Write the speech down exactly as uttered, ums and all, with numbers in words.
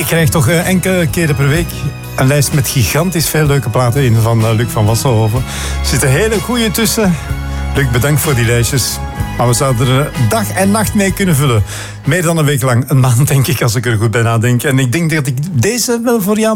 krijg toch uh, enkele keren per week een lijst met gigantisch veel leuke platen in van uh, Luc van Wasselhoven. Er zitten hele goeie tussen. Luc, bedankt voor die lijstjes. Maar we zouden er dag en nacht mee kunnen vullen. Meer dan een week lang. Een maand, denk ik, als ik er goed bij nadenk. En ik denk dat ik deze wel voor jou